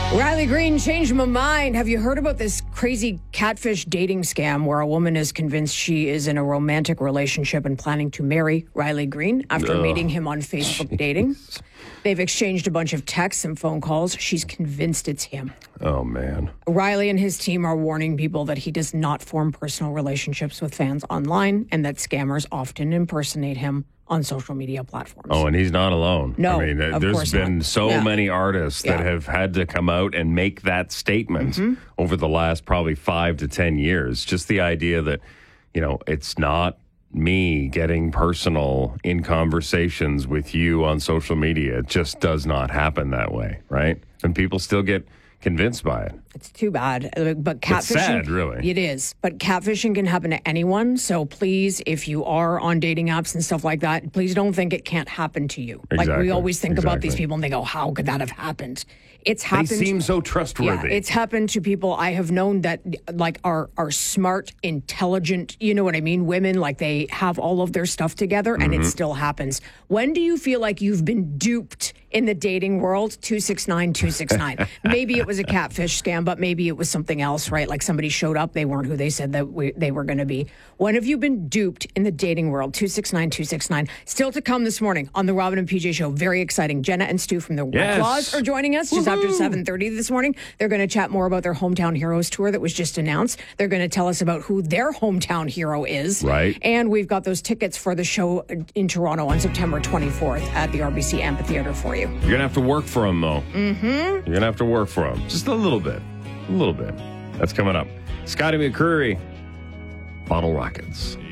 Riley Green changed my mind. Have you heard about this crazy catfish dating scam where a woman is convinced she is in a romantic relationship and planning to marry Riley Green after meeting him on Facebook dating? They've exchanged a bunch of texts and phone calls. She's convinced it's him. Oh, man. Riley and his team are warning people that he does not form personal relationships with fans online and that scammers often impersonate him on social media platforms. Oh, and he's not alone. No, I mean, of there's course been not. so many artists that have had to come out and make that statement over the last probably 5 to 10 years. Just the idea that, you know, it's not me getting personal in conversations with you on social media. It just does not happen that way, right? And people still get convinced by it. It's too bad. But catfishing... It's sad, really. It is. But catfishing can happen to anyone. So please, if you are on dating apps and stuff like that, please don't think it can't happen to you. Exactly. Like we always think about these people and they go, how could that have happened? It's happened. They seem so trustworthy. Yeah, it's happened to people I have known that like are smart, intelligent, you know what I mean? Women, like they have all of their stuff together and it still happens. When do you feel like you've been duped in the dating world? 269-269. Maybe it was a catfish scam, but maybe it was something else, right? Like somebody showed up, they weren't who they said that they were going to be. When have you been duped in the dating world? 269-269. Still to come this morning on the Robin and PJ Show. Very exciting. Jenna and Stu from the Claws are joining us just after 7:30 this morning. They're going to chat more about their Hometown Heroes tour that was just announced. They're going to tell us about who their hometown hero is. Right. And we've got those tickets for the show in Toronto on September 24th at the RBC Amphitheater for you. You're going to have to work for them, though. You're going to have to work for them. Just a little bit. A little bit. That's coming up. Scotty McCreery, Bottle Rockets.